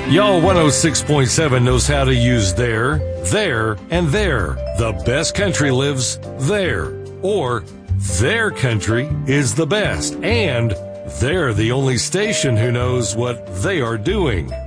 Y'all 106.7 knows how to use there, and there. The best country lives there. Or their country is the best. And they're the only station who knows what they are doing.